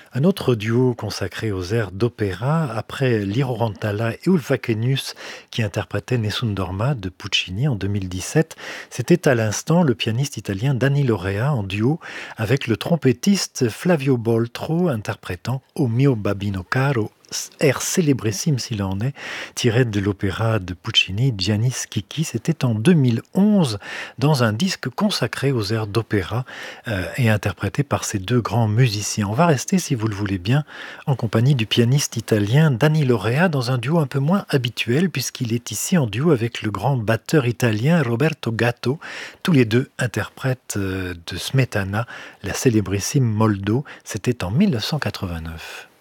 Un autre duo consacré aux airs d'opéra, après Liro Rantala et Ulf Wakenius qui interprétaient Nessun Dorma de Puccini en 2017, c'était à l'instant le pianiste italien Danny Lorea en duo avec le trompettiste Flavio Boltro interprétant O mio babino caro, air célébrissime s'il en est, tiré de l'opéra de Puccini Gianni Schicchi. C'était en 2011 dans un disque consacré aux airs d'opéra et interprété par ces deux grands musiciens. On va rester, si vous le voulez bien, en compagnie du pianiste italien Danny Lorea dans un duo un peu moins habituel puisqu'il est ici en duo avec le grand batteur italien Roberto Gatto. Tous les deux interprètent de Smetana la célébrissime Moldo. C'était en 1989.